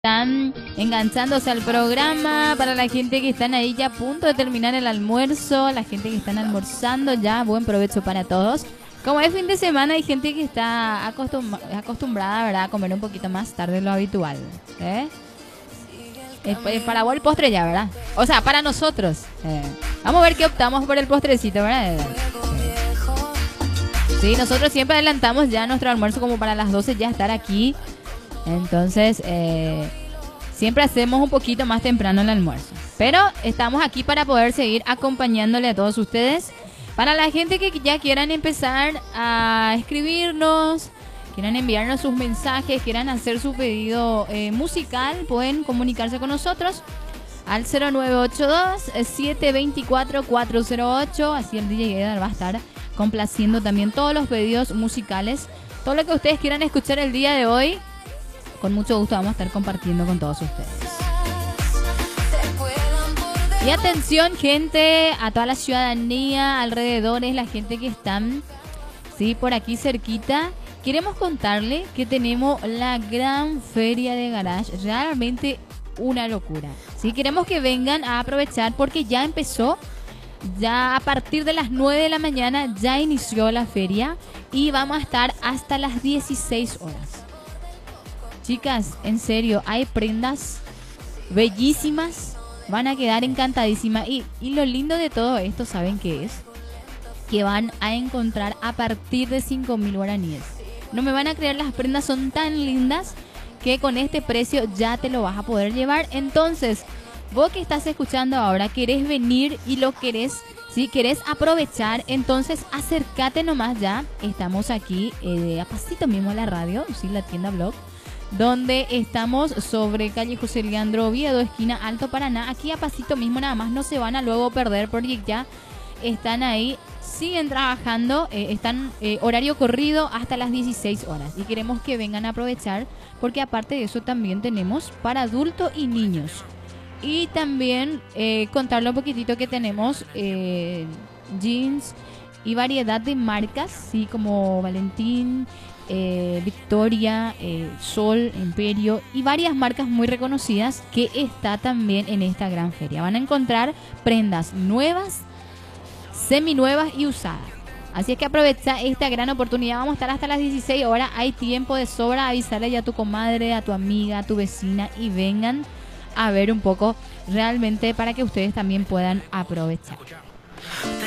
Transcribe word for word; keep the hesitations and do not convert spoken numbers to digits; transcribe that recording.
Están enganchándose al programa, para la gente que están ahí ya a punto de terminar el almuerzo, la gente que están almorzando ya, buen provecho para todos. Como es fin de semana, hay gente que está acostum acostumbrada, ¿verdad?, a comer un poquito más tarde de lo habitual, ¿eh? Es, es para vos el postre ya, ¿verdad? O sea, para nosotros. Eh. Vamos a ver qué optamos por el postrecito, ¿verdad? Sí, nosotros siempre adelantamos ya nuestro almuerzo como para las doce ya estar aquí. Entonces, eh, siempre hacemos un poquito más temprano el almuerzo. Pero estamos aquí para poder seguir acompañándole a todos ustedes. Para la gente que ya quieran empezar a escribirnos, quieran enviarnos sus mensajes, quieran hacer su pedido eh, musical, pueden comunicarse con nosotros al cero nueve ocho dos, siete dos cuatro, cuatro cero ocho. Así el D J Edgar va a estar complaciendo también todos los pedidos musicales. Todo lo que ustedes quieran escuchar el día de hoy, con mucho gusto vamos a estar compartiendo con todos ustedes. Y atención, gente, a toda la ciudadanía, alrededores, la gente que están, sí, por aquí cerquita. Queremos contarle que tenemos la gran feria de garage, realmente una locura. Sí, queremos que vengan a aprovechar porque ya empezó, ya a partir de las nueve de la mañana ya inició la feria y vamos a estar hasta las dieciséis horas. Chicas, en serio, hay prendas bellísimas, van a quedar encantadísimas. Y, y lo lindo de todo esto, ¿saben qué es? Que van a encontrar a partir de cinco mil guaraníes. No me van a creer, las prendas son tan lindas que con este precio ya te lo vas a poder llevar. Entonces, vos que estás escuchando ahora, querés venir y lo querés, si querés aprovechar, entonces acércate nomás ya. Estamos aquí, eh, a pasito mismo a la radio, sí, la tienda Blog, donde estamos sobre calle José Leandro Oviedo, esquina Alto Paraná. Aquí a pasito mismo, nada más, no se van a luego perder porque ya están ahí, siguen trabajando, eh, están eh, horario corrido hasta las dieciséis horas. Y queremos que vengan a aprovechar porque aparte de eso también tenemos para adultos y niños. Y también eh, contarle un poquitito que tenemos eh, jeans y variedad de marcas, sí, como Valentín, Eh, Victoria, eh, Sol, Imperio y varias marcas muy reconocidas que está también en esta gran feria. Van a encontrar prendas nuevas, seminuevas y usadas. Así es que aprovecha esta gran oportunidad. Vamos a estar hasta las dieciséis horas. Hay tiempo de sobra. Avisarle ya a tu comadre, a tu amiga, a tu vecina y vengan a ver un poco realmente para que ustedes también puedan aprovechar.